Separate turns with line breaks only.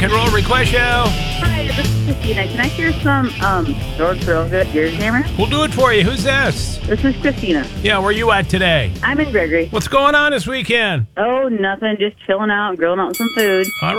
rock and roll request show.
Hi, this is Christina. Can I hear some George Thorogood, Gears Hammer?
We'll do it for you. Who's this?
This is Christina.
Yeah, where you at today?
I'm in Gregory.
What's going on this weekend?
Oh, nothing. Just chilling out, grilling out some food.
All